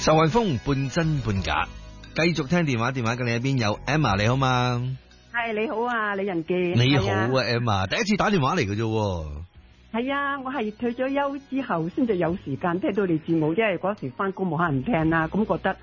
受惠風半真半假，繼續聽電話嘅你喺邊？有 Emma 你好嘛？ 係你好啊，李仁傑。 你好啊 Emma，第一次打電話嚟嘅啫。 係啊，我係退咗休之後先至有時間聽到你節目，因為嗰時翻工冇可能聽啦，咁覺得